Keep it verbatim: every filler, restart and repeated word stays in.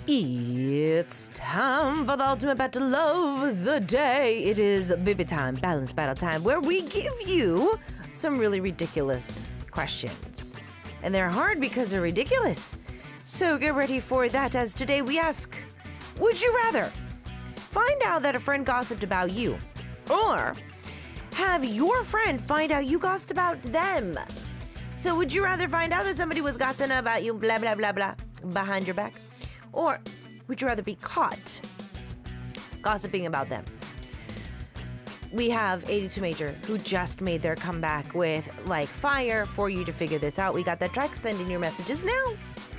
It's time for the ultimate battle of the day. It is Bibi time, balance battle time, where we give you some really ridiculous questions. And they're hard because they're ridiculous. So get ready for that, as today we ask, would you rather find out that a friend gossiped about you, or have your friend find out you gossiped about them? So would you rather find out that somebody was gossiping about you, blah, blah, blah, blah, behind your back? Or would you rather be caught gossiping about them? We have eighty-two Major, who just made their comeback with like fire for you to figure this out. We got that track. Send in your messages now.